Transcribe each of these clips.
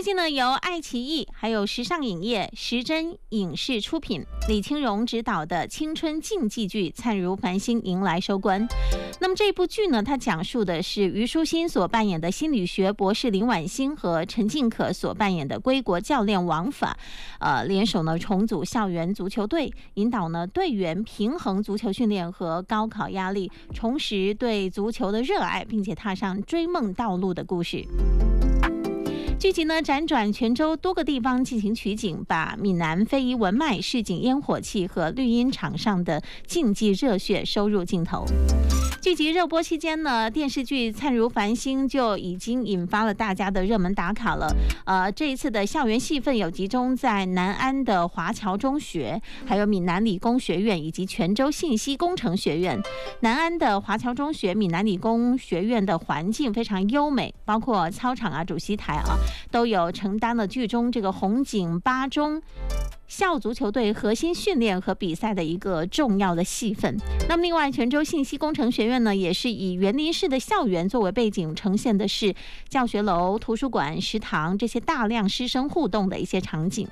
这季呢由爱奇艺还有时尚影业、时珍影视出品，李清荣执导的青春竞技剧《灿如繁星》迎来收官。那么这部剧呢，它讲述的是虞书欣所扮演的心理学博士林婉欣和陈静可所扮演的归国教练王法，联手呢重组校园足球队，引导呢队员平衡足球训练和高考压力，重拾对足球的热爱，并且踏上追梦道路的故事。剧集呢辗转泉州多个地方进行取景，把闽南非遗文脉、市井烟火气和绿茵场上的竞技热血收入镜头。剧集热播期间呢，电视剧《灿如繁星》就已经引发了大家的热门打卡了。这一次的校园戏份有集中在南安的华侨中学，还有闽南理工学院以及泉州信息工程学院。南安的华侨中学、闽南理工学院的环境非常优美，包括操场啊、主席台啊，都有承担了剧中这个红警八中校足球队核心训练和比赛的一个重要的戏份。那么另外，泉州信息工程学院呢，也是以园林式的校园作为背景，呈现的是教学楼、图书馆、食堂这些大量师生互动的一些场景。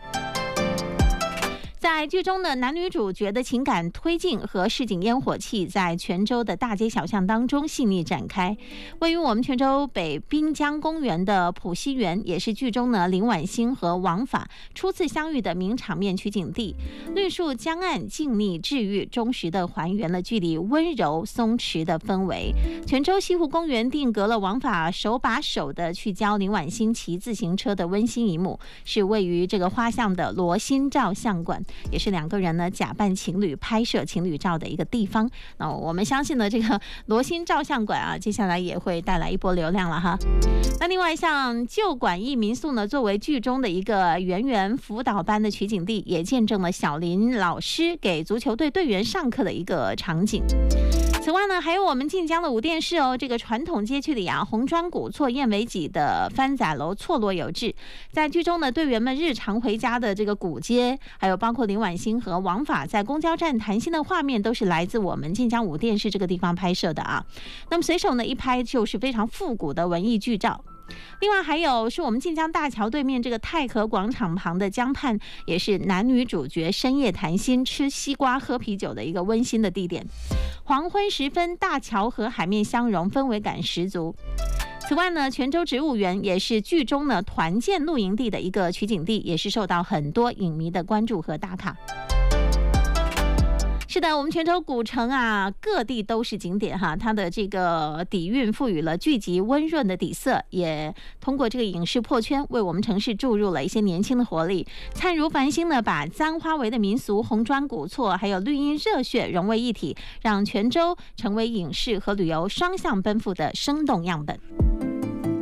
在剧中呢，男女主角的情感推进和市井烟火气在泉州的大街小巷当中细腻展开。位于我们泉州北滨江公园的浦西园，也是剧中呢林婉欣和王法初次相遇的名场面取景地。绿树江岸静谧治愈，忠实的还原了剧里温柔松弛的氛围。泉州西湖公园定格了王法手把手的去教林婉欣骑自行车的温馨一幕，是位于这个花巷的罗心照相馆，也是两个人呢假扮情侣拍摄情侣照的一个地方。那我们相信呢，这个罗心照相馆啊，接下来也会带来一波流量了哈。那另外像旧馆驿民宿呢，作为剧中的一个圆圆辅导班的取景地，也见证了小林老师给足球队队员上课的一个场景。此外呢，还有我们晋江的五店市哦，这个传统街区里啊，红砖古厝燕尾脊的番仔楼错落有致。在剧中呢，队员们日常回家的这个古街，还有包括林婉欣和王法在公交站谈心的画面，都是来自我们晋江五店市这个地方拍摄的啊。那么随手呢一拍就是非常复古的文艺剧照。另外还有是我们晋江大桥对面这个太和广场旁的江畔，也是男女主角深夜谈心、吃西瓜、喝啤酒的一个温馨的地点。黄昏时分，大桥和海面相融，氛围感十足。此外呢，泉州植物园也是剧中呢团建露营地的一个取景地，也是受到很多影迷的关注和打卡。是的，我们泉州古城啊，各地都是景点哈，它的这个底蕴赋予了剧集温润的底色，也通过这个影视破圈，为我们城市注入了一些年轻的活力。灿如繁星呢，把簪花围的民俗、红砖古厝还有绿茵热血融为一体，让泉州成为影视和旅游双向奔赴的生动样本。